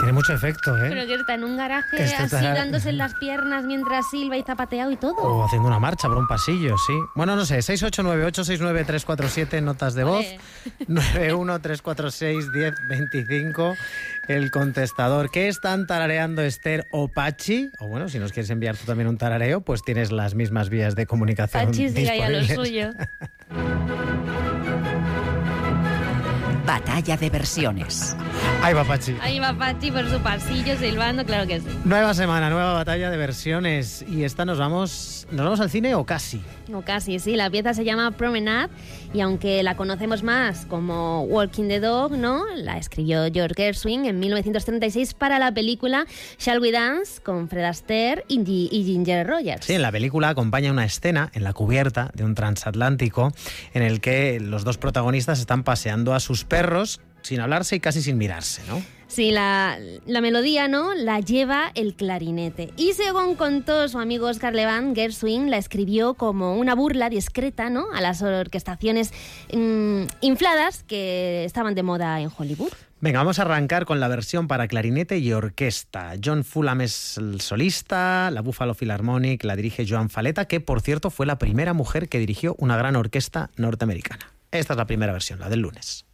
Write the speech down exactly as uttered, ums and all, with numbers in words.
Tiene mucho efecto, ¿eh? Pero que está en un garaje Que esto así está- dándose en las piernas mientras silba y zapateado y todo. O haciendo una marcha por un pasillo, sí. Bueno, no sé, seis ocho nueve ocho seis nueve tres cuatro siete, notas de voz. Ole. nueve uno tres cuatro seis uno cero dos cinco, el contestador. ¿Qué están tarareando Esther o Pachi? O bueno, si nos quieres enviar tú también un tarareo, pues tienes las mismas vías de comunicación Pachi siga ya lo disponibles. suyo. Batalla de versiones. Ahí va Pachi. Ahí va Pachi por su pasillo silbando, claro que sí. Nueva semana, nueva batalla de versiones. Y esta nos vamos, ¿nos vamos al cine o casi? O casi, sí. La pieza se llama Promenade y aunque la conocemos más como Walking the Dog, ¿no? La escribió George Gershwin en mil novecientos treinta y seis para la película Shall We Dance con Fred Astaire y, G- y Ginger Rogers. Sí, en la película acompaña una escena en la cubierta de un transatlántico en el que los dos protagonistas están paseando a sus perros sin hablarse y casi sin mirarse, ¿no? Sí, la, la melodía, ¿no?, la lleva el clarinete. Y según contó su amigo Oscar Levant, Gershwin la escribió como una burla discreta, ¿no?, a las orquestaciones mmm, infladas que estaban de moda en Hollywood. Venga, vamos a arrancar con la versión para clarinete y orquesta. John Fulham es el solista, la Buffalo Philharmonic la dirige Joan Faleta, que por cierto fue la primera mujer que dirigió una gran orquesta norteamericana. Esta es la primera versión, la del lunes.